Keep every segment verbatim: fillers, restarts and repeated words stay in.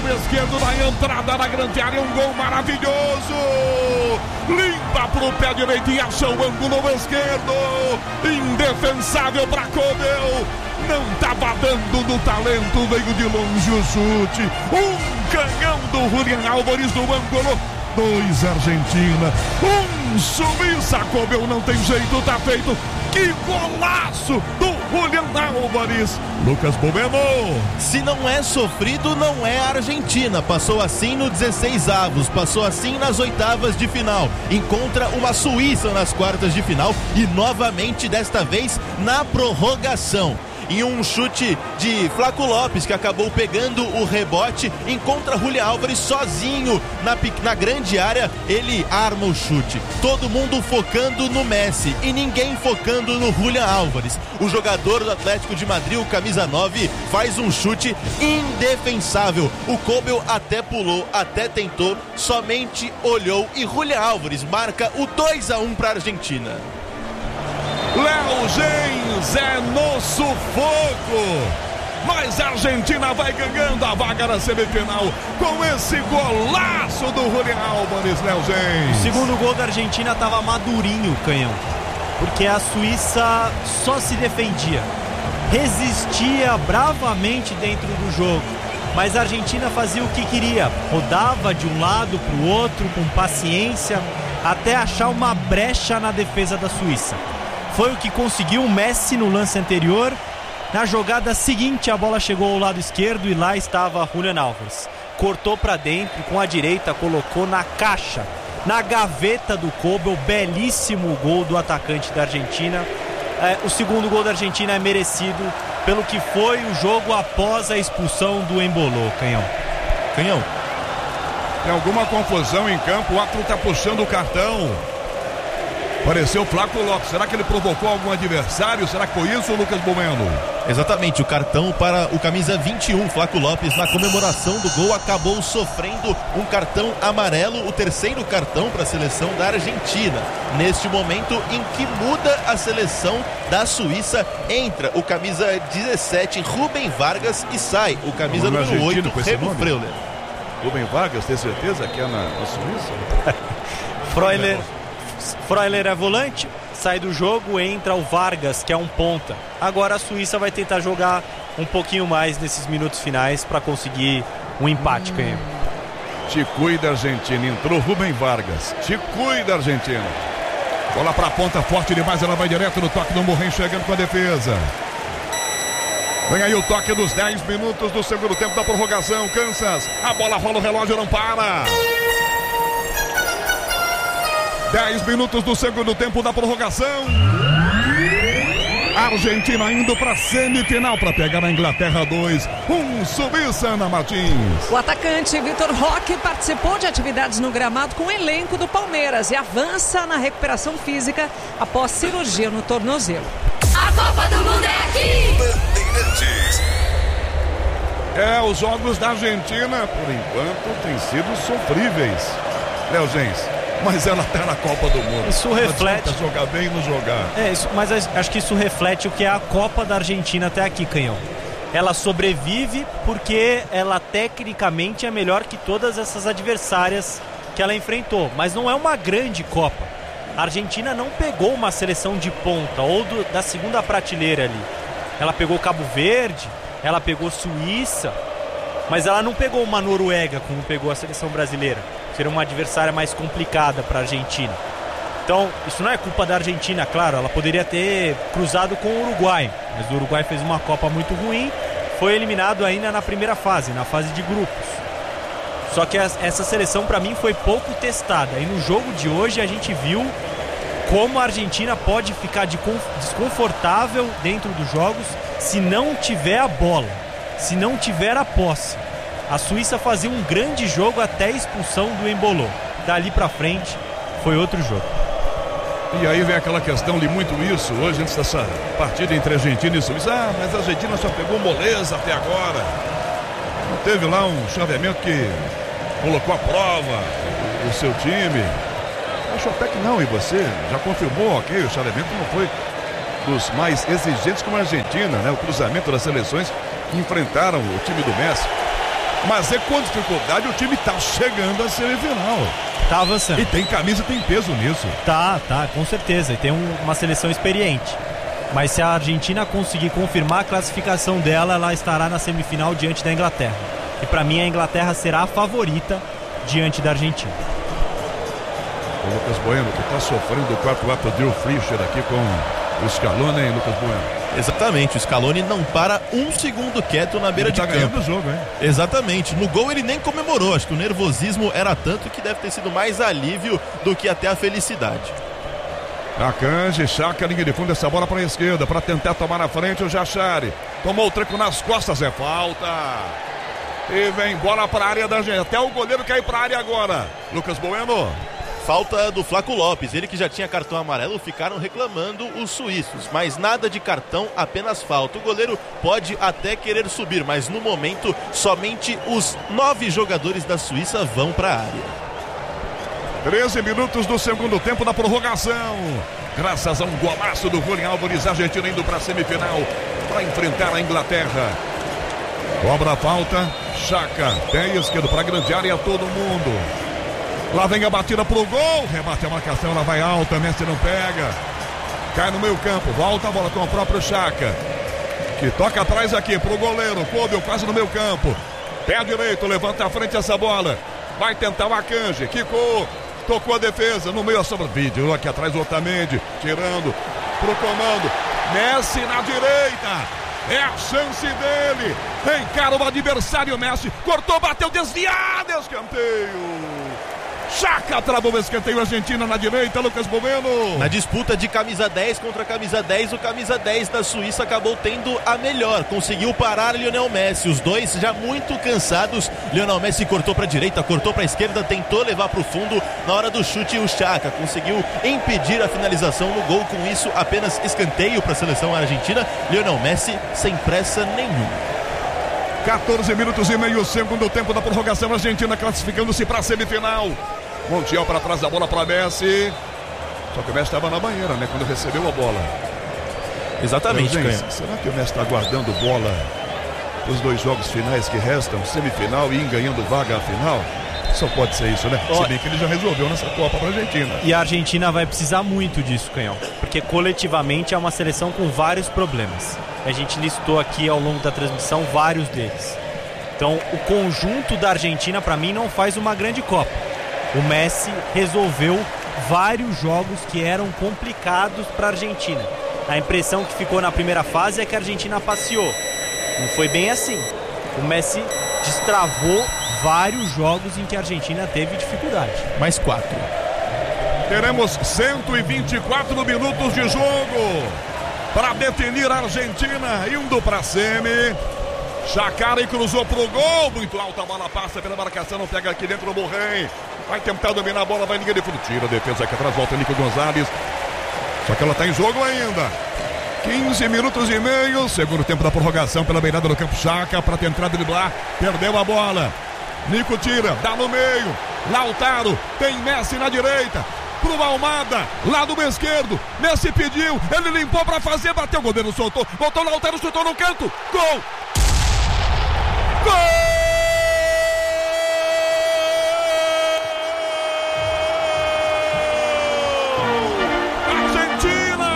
lado esquerdo na entrada da grande área, um gol maravilhoso. Limpa pro pé direito e acha o ângulo esquerdo. Indefensável para Kobel. Não estava dando no talento, veio de longe o chute. Um canhão do Julián Álvares no ângulo. Dois Argentina, um Suíça. Kobel não tem jeito, tá feito. Que golaço do Julián Álvares. Lucas Bueno. Se não é sofrido, não é Argentina. Passou assim no dezesseis avos, passou assim nas oitavas de final. Encontra uma Suíça nas quartas de final e novamente desta vez na prorrogação. Em um chute de Flaco Lopes, que acabou pegando o rebote, encontra Julián Álvares sozinho na, na grande área, ele arma o chute. Todo mundo focando no Messi e ninguém focando no Julián Álvares. O jogador do Atlético de Madrid, o camisa nove, faz um chute indefensável. O Kobel até pulou, até tentou, somente olhou e Julián Álvares marca o dois a um para a Argentina. Léo Gens é no sufoco, mas a Argentina vai ganhando a vaga na semifinal com esse golaço do Julián Álvares. Léo Gens. O segundo gol da Argentina estava madurinho, Canhão, porque a Suíça só se defendia, resistia bravamente dentro do jogo, mas a Argentina fazia o que queria, rodava de um lado para o outro com paciência até achar uma brecha na defesa da Suíça. Foi o que conseguiu o Messi no lance anterior. Na jogada seguinte, a bola chegou ao lado esquerdo e lá estava Julián Álvares. Cortou para dentro, com a direita colocou na caixa, na gaveta do Kobel. Belíssimo gol do atacante da Argentina. É, o segundo gol da Argentina é merecido pelo que foi o jogo após a expulsão do Embolou. Canhão. Canhão. Tem alguma confusão em campo, o árbitro está puxando o cartão. Apareceu o Flaco Lopes. Será que ele provocou algum adversário? Será que foi isso, Lucas Bueno? Exatamente, o cartão para o camisa vinte e um, Flaco Lopes, na comemoração do gol, acabou sofrendo um cartão amarelo, o terceiro cartão para a seleção da Argentina. Neste momento em que muda a seleção da Suíça, entra o camisa dezessete, Rubem Vargas, e sai o camisa número oito, Remo Freuler. Rubem Vargas, tem certeza que é na, na Suíça? Freuler. Freuler é volante, sai do jogo, entra o Vargas, que é um ponta. Agora a Suíça vai tentar jogar um pouquinho mais nesses minutos finais para conseguir um empate, hum. Canhão. Te cuida, Argentina. Entrou Rubem Vargas. Te cuida, Argentina. Bola pra ponta, forte demais. Ela vai direto no toque do Morren, chegando com a defesa. Vem aí o toque dos dez minutos do segundo tempo da prorrogação. Kansas. A bola rola, o relógio não para. dez minutos do segundo tempo da prorrogação. Argentina indo para semifinal para pegar a Inglaterra dois. Um Suíça, Ana Martins. O atacante Vitor Roque participou de atividades no gramado com o elenco do Palmeiras e avança na recuperação física após cirurgia no tornozelo. A Copa do Mundo é aqui! Bandeirantes. É, os jogos da Argentina, por enquanto, têm sido sofríveis. Léo Gens. Mas ela tá na Copa do Mundo. Isso reflete. Jogar bem e não jogar. É, isso, mas acho que isso reflete o que é a Copa da Argentina até aqui, Canhão. Ela sobrevive porque ela tecnicamente é melhor que todas essas adversárias que ela enfrentou. Mas não é uma grande Copa. A Argentina não pegou uma seleção de ponta ou do, da segunda prateleira ali. Ela pegou Cabo Verde, ela pegou Suíça, mas ela não pegou uma Noruega como pegou a seleção brasileira. Seria uma adversária mais complicada para a Argentina. Então, isso não é culpa da Argentina, claro. Ela poderia ter cruzado com o Uruguai, mas o Uruguai fez uma Copa muito ruim. Foi eliminado ainda na primeira fase, na fase de grupos. Só que essa seleção, para mim, foi pouco testada. E no jogo de hoje a gente viu como a Argentina pode ficar desconfortável dentro dos jogos se não tiver a bola, se não tiver a posse. A Suíça fazia um grande jogo até a expulsão do Embolou. Dali pra frente foi outro jogo. E aí vem aquela questão, li muito isso hoje antes dessa partida entre Argentina e Suíça. Ah, mas a Argentina só pegou moleza até agora. Não teve lá um chaveamento que colocou à prova o seu time. Acho até que não, e você já confirmou, ok, o chaveamento não foi dos mais exigentes como a Argentina, né? O cruzamento das seleções que enfrentaram o time do Messi. Mas é com dificuldade o time tá chegando à semifinal. Tá avançando. E tem camisa, tem peso nisso. Tá, tá, com certeza. E tem um, uma seleção experiente. Mas se a Argentina conseguir confirmar a classificação dela, ela estará na semifinal diante da Inglaterra. E pra mim a Inglaterra será a favorita diante da Argentina. O Lucas Bueno, que tá sofrendo o quarto ato de Fischer aqui com o Scaloni, hein, Lucas Bueno? Exatamente, o Scaloni não para um segundo quieto na beira ele de tá campo. ganhando o jogo, hein? Exatamente, no gol ele nem comemorou, acho que o nervosismo era tanto que deve ter sido mais alívio do que até a felicidade. Akanji, Chaka, linha de fundo, essa bola para a esquerda, para tentar tomar na frente o Jachari. Tomou o treco nas costas, é falta. E vem bola para a área da gente, até o goleiro cai para a área agora. Lucas Bueno. Falta do Flaco Lopes, ele que já tinha cartão amarelo, ficaram reclamando os suíços, mas nada de cartão, apenas falta. O goleiro pode até querer subir, mas no momento somente os nove jogadores da Suíça vão para a área. treze minutos do segundo tempo da prorrogação. Graças a um golaço do Julián Álvares, a Argentina indo para a semifinal para enfrentar a Inglaterra. Cobra a falta, Chaka, pé esquerdo para a grande área, todo mundo. Lá vem a batida pro gol, rebate a marcação, ela vai alta, Messi não pega. Cai no meio campo, volta a bola com o próprio Chaka, que toca atrás aqui pro goleiro, Kobe quase no meio campo. Pé direito, levanta à frente essa bola. Vai tentar o Akanji, quicou, tocou a defesa, no meio a sobra. Vídeo aqui atrás o Otamendi, tirando pro comando. Messi na direita. É a chance dele. Encara o adversário, Messi. Cortou, bateu, desviado. Escanteio. Chaka travou o escanteio, Argentina na direita, Lucas Bueno. Na disputa de camisa dez contra camisa dez, o camisa dez da Suíça acabou tendo a melhor. Conseguiu parar Lionel Messi. Os dois já muito cansados. Lionel Messi cortou para a direita, cortou para a esquerda, tentou levar para o fundo. Na hora do chute, o Chaka conseguiu impedir a finalização no gol. Com isso, apenas escanteio para a seleção argentina. Lionel Messi sem pressa nenhuma. quatorze minutos e meio, segundo tempo da prorrogação, Argentina classificando-se para a semifinal. Montiel para trás da bola para Messi. Só que o Messi estava na banheira, né? Quando recebeu a bola. Exatamente, gente, será que o Messi está guardando bola para os dois jogos finais que restam, semifinal e ir ganhando vaga à final? Só pode ser isso, né? Oh. Se bem que ele já resolveu nessa Copa para a Argentina. E a Argentina vai precisar muito disso, Canhão. Porque coletivamente é uma seleção com vários problemas. A gente listou aqui ao longo da transmissão vários deles. Então o conjunto da Argentina para mim não faz uma grande Copa. O Messi resolveu vários jogos que eram complicados para a Argentina. A impressão que ficou na primeira fase é que a Argentina passeou. Não foi bem assim. O Messi destravou vários jogos em que a Argentina teve dificuldade. Mais quatro. Teremos cento e vinte e quatro minutos de jogo para definir a Argentina indo para a semi. Chakari cruzou pro gol, muito alta a bola, passa pela marcação, não pega aqui dentro o Borrém. Vai tentar dominar a bola, vai linha de fundo, tira a defesa aqui atrás, volta Nico Gonzalez. Só que ela tá em jogo ainda. quinze minutos e meio, segundo tempo da prorrogação pela beirada do campo. Chaka para tentar driblar, perdeu a bola. Nico tira, dá no meio. Lautaro, tem Messi na direita. Pro Almada, lado esquerdo. Messi pediu, ele limpou para fazer, bateu, o goleiro soltou. Voltou Lautaro, chutou no canto. Gol! Gol! Argentina!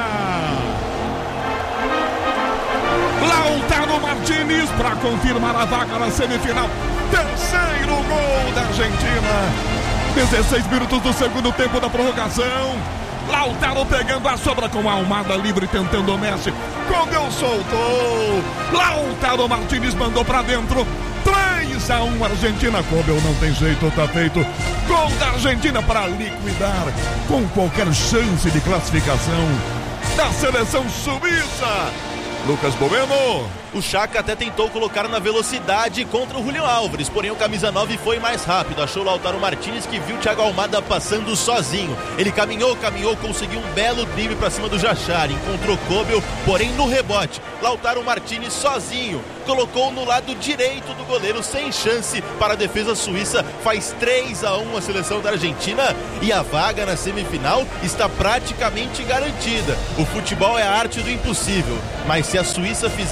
Lautaro Martínez para confirmar a vaga na semifinal. Terceiro gol da Argentina. dezesseis minutos do segundo tempo da prorrogação. Lautaro pegando a sobra com a Almada livre, tentando o Messi. Quando soltou, Lautaro Martínez mandou pra dentro. três a um Argentina. Kobe não tem jeito, tá feito. Gol da Argentina para liquidar com qualquer chance de classificação da seleção suíça. Lucas Bueno. O Chaka até tentou colocar na velocidade contra o Julián Álvares, porém o camisa nove foi mais rápido. Achou o Lautaro Martínez, que viu o Thiago Almada passando sozinho. Ele caminhou, caminhou, conseguiu um belo drible para cima do Jachari. Encontrou Kobe, porém no rebote. Lautaro Martínez sozinho colocou no lado direito do goleiro, sem chance para a defesa suíça. Faz três a um a seleção da Argentina e a vaga na semifinal está praticamente garantida. O futebol é a arte do impossível, mas se a Suíça fizer alguma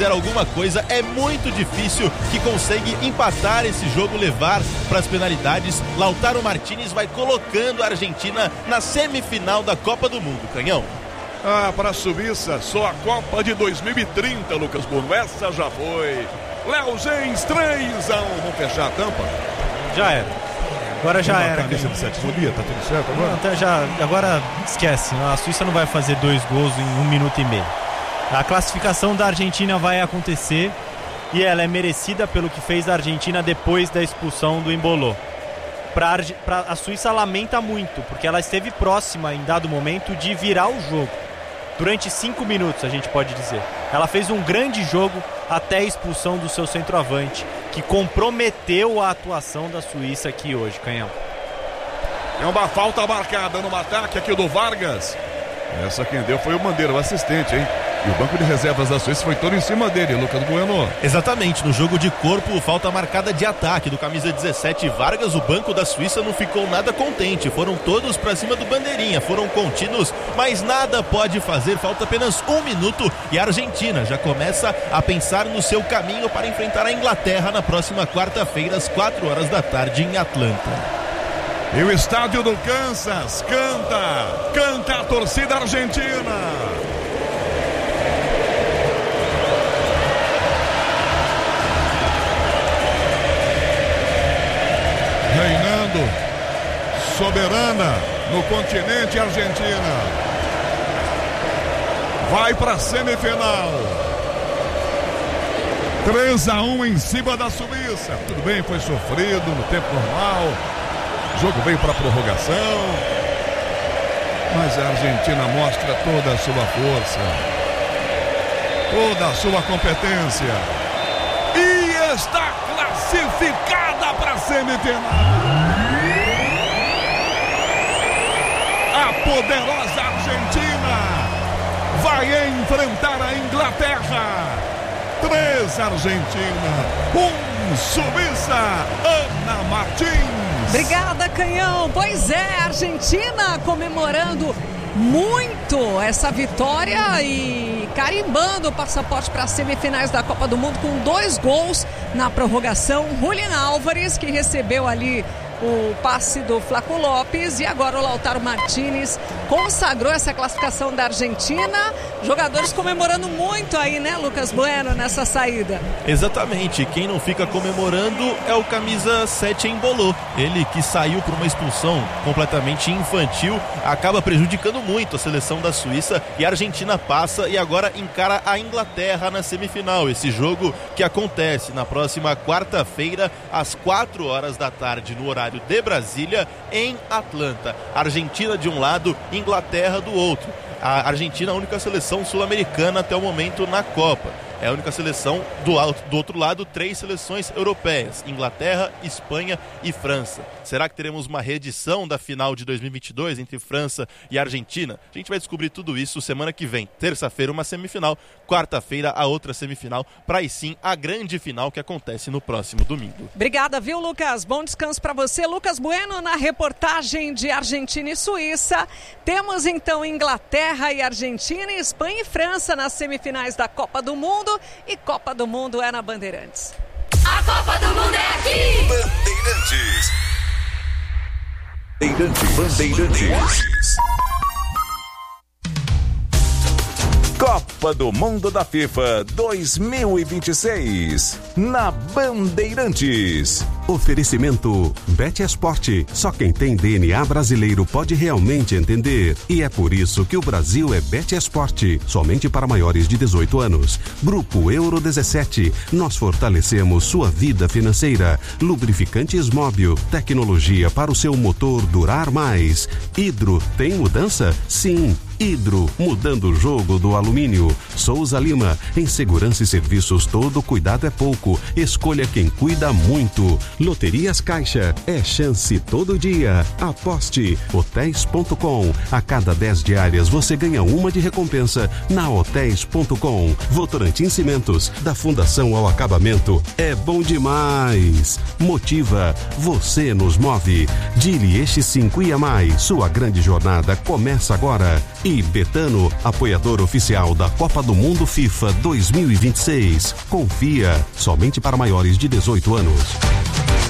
coisa, é muito difícil que consegue empatar esse jogo, levar para as penalidades. Lautaro Martinez vai colocando a Argentina na semifinal da Copa do Mundo, Canhão. Ah, para a Suíça, só a Copa de dois mil e trinta, Lucas Bueno. Essa já foi. Léo Gens, três a um. Vamos fechar a tampa? Já era. Agora já era. Camisa de sétimo dia, tá tudo certo agora? Não, até já, agora esquece. A Suíça não vai fazer dois gols em um minuto e meio. A classificação da Argentina vai acontecer e ela é merecida pelo que fez a Argentina depois da expulsão do Emboló. Pra, pra, a Suíça lamenta muito, porque ela esteve próxima em dado momento de virar o jogo. Durante cinco minutos, a gente pode dizer. Ela fez um grande jogo até a expulsão do seu centroavante, que comprometeu a atuação da Suíça aqui hoje, Canhão. É uma falta marcada no ataque aqui do Vargas. Essa quem deu foi o Bandeira, o assistente, hein? E o banco de reservas da Suíça foi todo em cima dele, Lucas Bueno. Exatamente, no jogo de corpo, falta marcada de ataque do camisa dezessete Vargas. O banco da Suíça não ficou nada contente, foram todos pra cima do Bandeirinha, foram contínuos, mas nada pode fazer. Falta apenas um minuto e a Argentina já começa a pensar no seu caminho para enfrentar a Inglaterra na próxima quarta-feira, às quatro horas da tarde em Atlanta. E o estádio do Kansas canta, canta a torcida argentina. Reinando, soberana no continente Argentina. Vai para a semifinal. três a um em cima da Suíça. Tudo bem, foi sofrido no tempo normal. O jogo veio para prorrogação. Mas a Argentina mostra toda a sua força, toda a sua competência. E está classificada para a semifinal. A poderosa Argentina vai enfrentar a Inglaterra. Três Argentina, um Suíça. Ana Martins. Obrigada, Canhão. Pois é, a Argentina comemorando muito essa vitória e carimbando o passaporte para as semifinais da Copa do Mundo com dois gols na prorrogação. Julián Álvares, que recebeu ali o passe do Flaco Lopes, e agora o Lautaro Martinez consagrou essa classificação da Argentina. Jogadores comemorando muito aí, né, Lucas Bueno, nessa saída. Exatamente, quem não fica comemorando é o camisa sete Emboló. Ele que saiu por uma expulsão completamente infantil, acaba prejudicando muito a seleção da Suíça, e a Argentina passa e agora encara a Inglaterra na semifinal. Esse jogo que acontece na próxima quarta-feira às quatro horas da tarde no horário de Brasília, em Atlanta. Argentina de um lado, Inglaterra do outro. A Argentina é a única seleção sul-americana até o momento na Copa. É a única seleção do, do outro lado, três seleções europeias: Inglaterra, Espanha e França. Será que teremos uma reedição da final de dois mil e vinte e dois entre França e Argentina? A gente vai descobrir tudo isso semana que vem. Terça-feira uma semifinal, quarta-feira a outra semifinal, para aí sim a grande final que acontece no próximo domingo. Obrigada, viu, Lucas? Bom descanso para você. Lucas Bueno na reportagem de Argentina e Suíça. Temos então Inglaterra e Argentina, Espanha e França nas semifinais da Copa do Mundo. E Copa do Mundo é na Bandeirantes. A Copa do Mundo é aqui! Bandeirantes. Bandeirantes. Bandeirantes. Copa do Mundo da FIFA dois mil e vinte e seis, na Bandeirantes. Oferecimento BetEsport. Só quem tem D N A brasileiro pode realmente entender. E é por isso que o Brasil é BetEsport. Somente para maiores de dezoito anos. Grupo Euro dezessete. Nós fortalecemos sua vida financeira. Lubrificantes Móbil. Tecnologia para o seu motor durar mais. Hidro. Tem mudança? Sim. Hidro, mudando o jogo do alumínio. Souza Lima, em segurança e serviços todo cuidado é pouco. Escolha quem cuida muito. Loterias Caixa, é chance todo dia. Aposte. hotéis ponto com. A cada dez diárias você ganha uma de recompensa na hotéis ponto com. Votorantim Cimentos, da Fundação ao Acabamento. É bom demais. Motiva. Você nos move. Dili Este cinco e a mais. Sua grande jornada começa agora. E Betano, apoiador oficial da Copa do Mundo FIFA dois mil e vinte e seis. Confia. Somente para maiores de dezoito anos.